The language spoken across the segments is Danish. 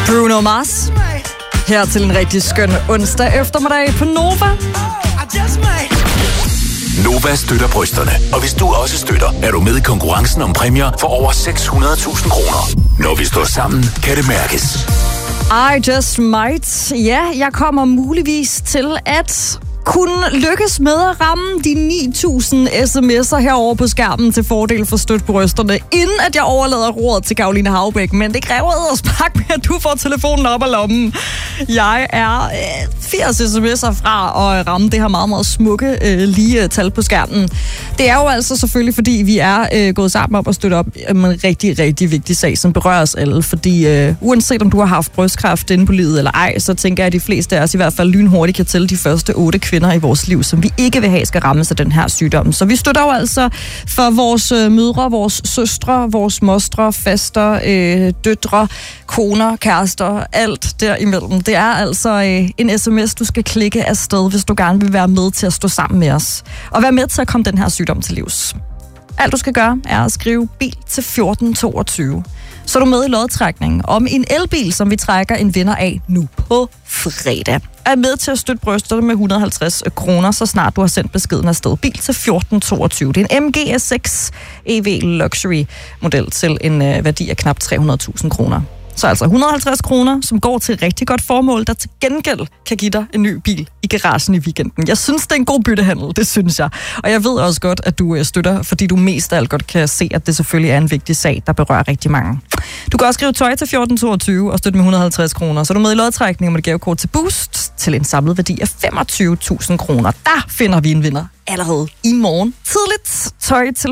Bruno Mars. Her til en rigtig skøn onsdag eftermiddag på Nova. Nova støtter brysterne. Og hvis du også støtter, er du med i konkurrencen om præmier for over 600.000 kroner. Når vi står sammen, kan det mærkes. I just might. Ja, jeg kommer muligvis til at kunne lykkes med at ramme de 9.000 sms'er herover på skærmen til fordel for støt brysterne, inden at jeg overlader roret til Caroline Haubæk. Men det kræver edderspark med, at du får telefonen op af lommen. Jeg er 80 sms'er fra at ramme det her meget, meget smukke lige tal på skærmen. Det er jo altså selvfølgelig, fordi vi er gået sammen op og støtte op om en rigtig, rigtig vigtig sag, som berører os alle. Fordi uanset om du har haft brystkræft inde på livet eller ej, så tænker jeg, at de fleste af os i hvert fald lynhurtigt kan tælle de første 8 kvinder i vores liv, som vi ikke vil have skal rammes af den her sygdom. Så vi støtter jo altså for vores mødre, vores søstre, vores mostre, faster, døtre, koner, kærester, alt derimellem. Det er altså en sms, du skal klikke afsted, hvis du gerne vil være med til at stå sammen med os. Og være med til at komme den her sygdom til livs. Alt du skal gøre, er at skrive bil til 1422. Så er du med i lodtrækningen om en elbil, som vi trækker en vinder af nu på fredag. Er med til at støtte brysterne med 150 kroner, så snart du har sendt beskeden afsted. Bil til 1422. Det er en MG S6 EV Luxury model til en værdi af knap 300.000 kroner. Så altså 150 kroner, som går til et rigtig godt formål, der til gengæld kan give dig en ny bil i garagen i weekenden. Jeg synes, det er en god byttehandel, det synes jeg. Og jeg ved også godt, at du støtter, fordi du mest af alt godt kan se, at det selvfølgelig er en vigtig sag, der berører rigtig mange. Du kan også skrive tøj til 1422 og støtte med 150 kroner, så er du med i lodtrækningen om et gavekort til Boost til en samlet værdi af 25.000 kroner. Der finder vi en vinder allerede i morgen tidligt. Tøj til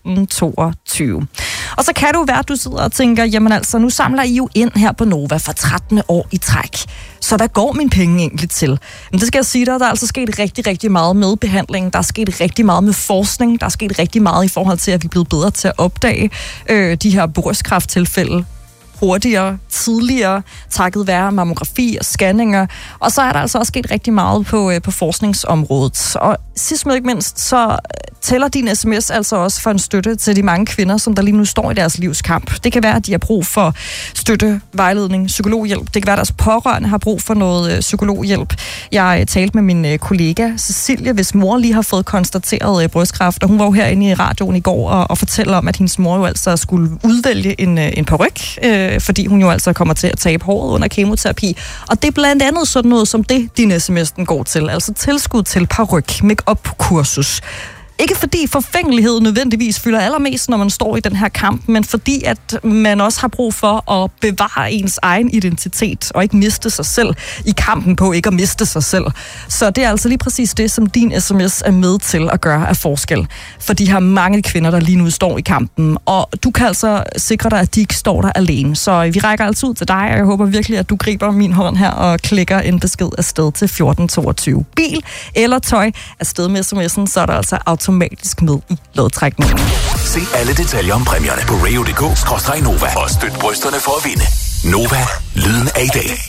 1422. Og så kan du være, at du sidder og tænker, jamen altså, nu samler I jo ind her på Nova for 13. år i træk. Så hvad går mine penge egentlig til? Men det skal jeg sige dig, der er altså sket rigtig, rigtig meget med behandling. Der er sket rigtig meget med forskning. Der er sket rigtig meget i forhold til, at vi er blevet bedre til at opdage de her brystkræfttilfælde hurtigere, tidligere, takket være mammografi og scanninger. Og så er der altså også sket rigtig meget på forskningsområdet. Og sidst men ikke mindst, så tæller din sms altså også for en støtte til de mange kvinder, som der lige nu står i deres livskamp. Det kan være, at de har brug for støtte, vejledning, psykologhjælp. Det kan være, at deres pårørende har brug for noget psykologhjælp. Jeg talte med min kollega Cecilie, hvis mor lige har fået konstateret brystkræft, og hun var jo herinde i radioen i går og fortæller om, at hendes mor jo altså skulle udvælge en paryk, fordi hun jo altså kommer til at tabe håret under kemoterapi. Og det er blandt andet sådan noget som det, din sms'en går til. Altså tilskud til paryk, make-up-kursus. Ikke fordi forfængelighed nødvendigvis fylder allermest, når man står i den her kamp, men fordi at man også har brug for at bevare ens egen identitet og ikke miste sig selv i kampen på ikke at miste sig selv. Så det er altså lige præcis det, som din sms er med til at gøre af forskel. For de har mange kvinder, der lige nu står i kampen, og du kan altså sikre dig, at de ikke står der alene. Så vi rækker altså ud til dig, og jeg håber virkelig, at du griber min hånd her og klikker en besked afsted til 1422. Bil eller tøj afsted med sms'en, så er der altså automatisk med i lodtrækningen. Se alle detaljer om præmierne på radio.dk/Nova og støt brysterne for at vinde. Nova, lyden af i dag.